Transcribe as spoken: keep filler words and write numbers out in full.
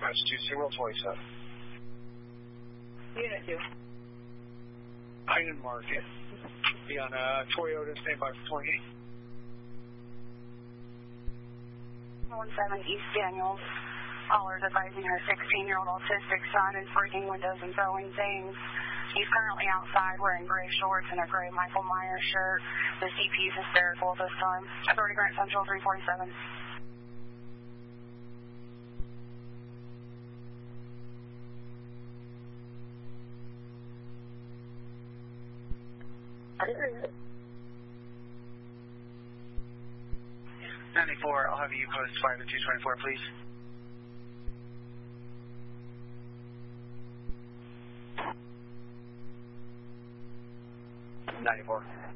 That's two signal twenty-seven. Unit two. Hyden Market. Be on uh, Toyota, standby for twenty-eight. one seven East Daniels. Callers advising her sixteen-year-old autistic son is breaking windows and throwing things. He's currently outside wearing gray shorts and a gray Michael Myers shirt. The C P is hysterical at this time. Authority Grant Central three forty-seven. ninety-four, I'll have you post fire to two twenty-four, please. ninety-four.